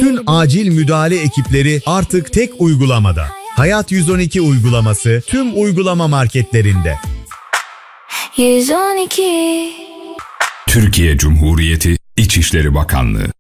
Bütün acil müdahale ekipleri artık tek uygulamada. Hayat 112 uygulaması tüm uygulama marketlerinde. 112 Türkiye Cumhuriyeti İçişleri Bakanlığı.